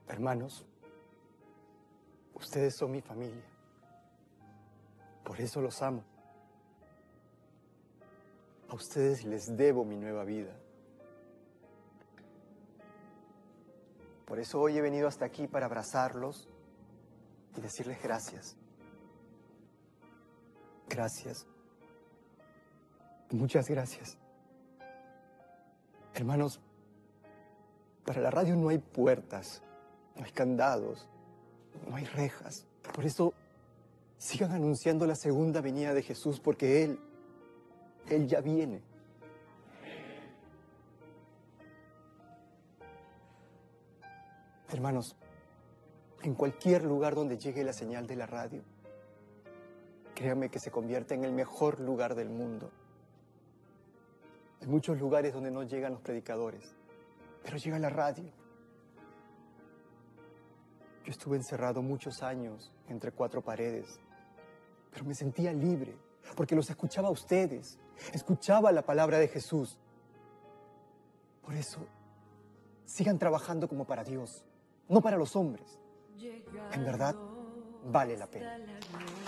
Hermanos, ustedes son mi familia. Por eso los amo. A ustedes les debo mi nueva vida. Por eso hoy he venido hasta aquí para abrazarlos y decirles gracias. Gracias. Muchas gracias. Hermanos, para la radio no hay puertas, no hay candados, no hay rejas. Por eso sigan anunciando la segunda venida de Jesús, porque Él ya viene. Hermanos, en cualquier lugar donde llegue la señal de la radio, créanme que se convierte en el mejor lugar del mundo. Hay muchos lugares donde no llegan los predicadores, pero llega la radio. Yo estuve encerrado muchos años entre cuatro paredes, pero me sentía libre, porque los escuchaba a ustedes, escuchaba la palabra de Jesús. Por eso, sigan trabajando como para Dios, no para los hombres. En verdad, vale la pena.